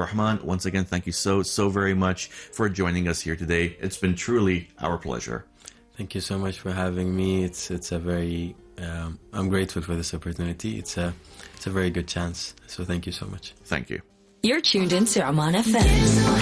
Rahman, once again, thank you so very much for joining us here today. It's been truly our pleasure. Thank you so much for having me. It's a very I'm grateful for this opportunity. It's a very good chance. So thank you so much. Thank you. You're tuned in to Oman FM.